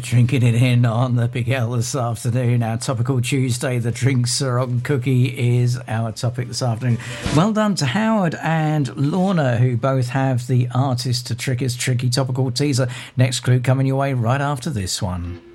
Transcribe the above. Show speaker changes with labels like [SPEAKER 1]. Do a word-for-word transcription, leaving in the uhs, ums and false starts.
[SPEAKER 1] Drinking it in on the Big L this afternoon. Our Topical Tuesday, the drinks are on cookie, is our topic this afternoon. Well done to Howard and Lorna, who both have the Artist to Trickers Tricky Topical teaser. Next clue coming your way right after this one.